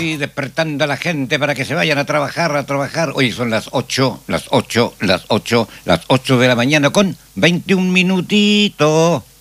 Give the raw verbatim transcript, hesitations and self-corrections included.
sí, despertando a la gente para que se vayan a trabajar, a trabajar. Hoy son las ocho, las ocho, las ocho, las ocho de la mañana con veintiún minutitos.